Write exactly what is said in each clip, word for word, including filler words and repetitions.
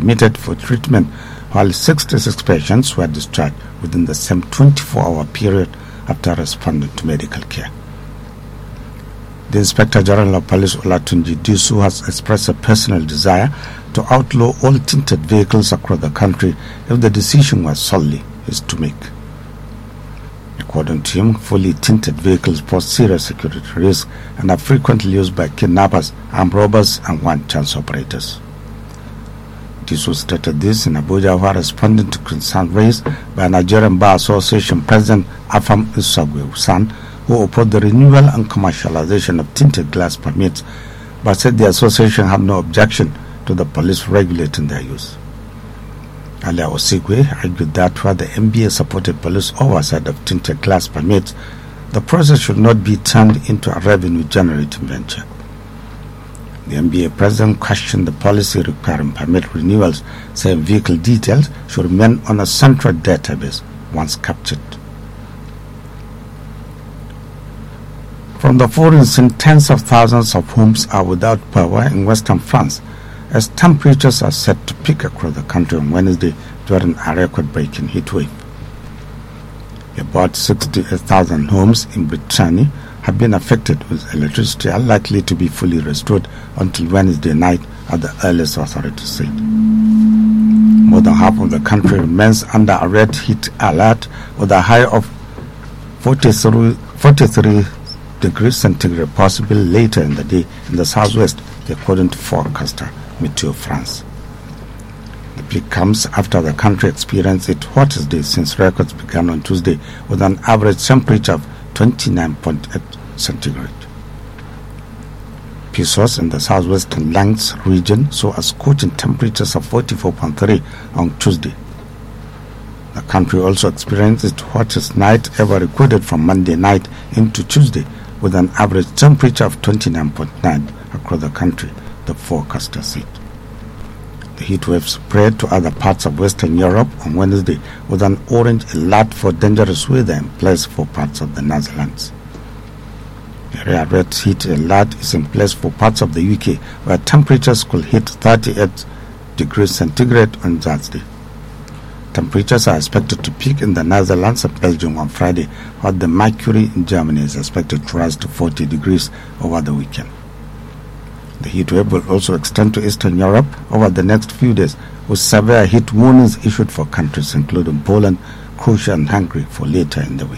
admitted for treatment, while sixty-six patients were discharged within the same twenty-four hour period after responding to medical care. The Inspector General of Police, Olatunji Disu, has expressed a personal desire to outlaw all tinted vehicles across the country if the decision was solely his to make. According to him, fully tinted vehicles pose serious security risk and are frequently used by kidnappers, armed robbers, and one-chance operators. Disu stated this in Abuja while responding to concerns raised by Nigerian Bar Association President Afam Isagwe Usan, who opposed the renewal and commercialization of tinted glass permits, but said the association had no objection to the police regulating their use. Earlier, Osigwe argued that while the N B A supported police oversight of tinted glass permits, the process should not be turned into a revenue-generating venture. The N B A president questioned the policy requiring permit renewals, saying vehicle details should remain on a central database once captured. From the foreign scene, tens of thousands of homes are without power in western France, as temperatures are set to peak across the country on Wednesday during a record-breaking heat wave. About sixty-eight thousand homes in Brittany have been affected, with electricity unlikely to be fully restored until Wednesday night at the earliest, authorities said. More than half of the country remains under a red heat alert, with a high of forty-three, forty-three degrees centigrade possible later in the day in the southwest, according to forecaster Meteo France. The peak comes after the country experienced its hottest day since records began on Tuesday, with an average temperature of twenty-nine point eight centigrade. Pissos in the southwestern Langs region saw a scorching temperatures of forty-four point three on Tuesday. The country also experienced its hottest night ever recorded from Monday night into Tuesday, with an average temperature of twenty-nine point nine across the country, the forecaster said. The heat wave spread to other parts of Western Europe on Wednesday, with an orange alert for dangerous weather in place for parts of the Netherlands. A red heat alert is in place for parts of the U K, where temperatures could hit thirty-eight degrees centigrade on Thursday. Temperatures are expected to peak in the Netherlands and Belgium on Friday, while the mercury in Germany is expected to rise to forty degrees over the weekend. The heat wave will also extend to Eastern Europe over the next few days, with severe heat warnings issued for countries including Poland, Croatia, and Hungary for later in the week.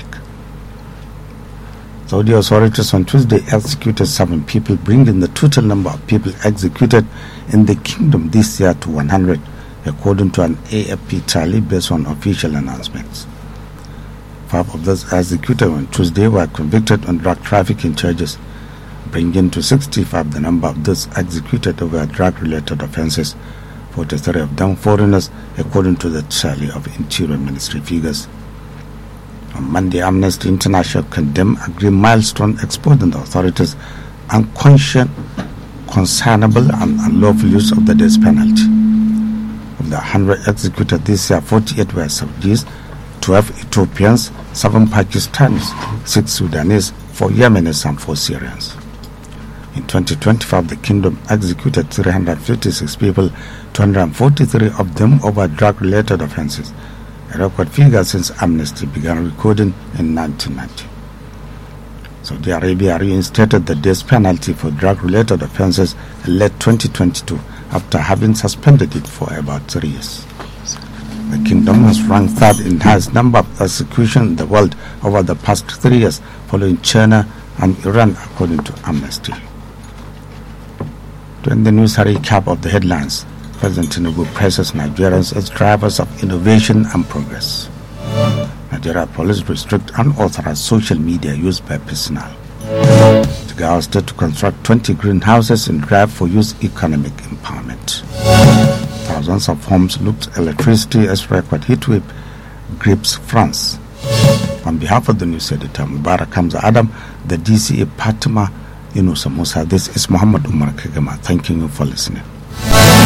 Saudi authorities on Tuesday executed seven people, bringing the total number of people executed in the kingdom this year to one hundred, according to an A F P tally based on official announcements. Five of those executed on Tuesday were convicted on drug trafficking charges, bringing to sixty-five the number of those executed over drug-related offenses, forty-three of them foreigners, according to the tally of Interior Ministry figures. On Monday, Amnesty International condemned a grim milestone, exposing the authorities' unconscionable, concernable, and unlawful use of the death penalty. Of the one hundred executed this year, forty-eight were Saudis, twelve Ethiopians, seven Pakistanis, six Sudanese, four Yemenis, and four Syrians. In twenty twenty-five, the kingdom executed three hundred fifty-six people, two hundred forty-three of them over drug-related offenses, a record figure since Amnesty began recording in nineteen ninety. Saudi Arabia reinstated the death penalty for drug-related offenses in late twenty twenty-two after having suspended it for about three years. The kingdom has ranked third in highest number of executions in the world over the past three years, following China and Iran, according to Amnesty. During the news, a recap of the headlines. President Tinubu praises Nigerians as drivers of innovation and progress. Nigeria police restrict unauthorized social media used by personnel. Jigawa State to construct twenty greenhouses in drive for youth economic empowerment. Thousands of homes lose electricity as record heat wave grips France. On behalf of the news editor Mubarak Hamza Adam, the D C A Fatima Yunusa Musa, this is Muhammad Umar Kagama, thanking you for listening.